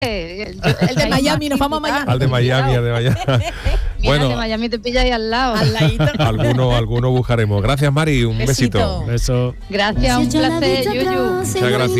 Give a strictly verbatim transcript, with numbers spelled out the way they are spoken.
El, el de Miami, nos vamos a Miami. Al de Miami, al de Miami. Bueno, de Miami te pilla ahí al lado. Al ladito. Alguno, alguno buscaremos. Gracias, Mari, un besito. Beso. Gracias, un placer, Yuyu. Muchas gracias.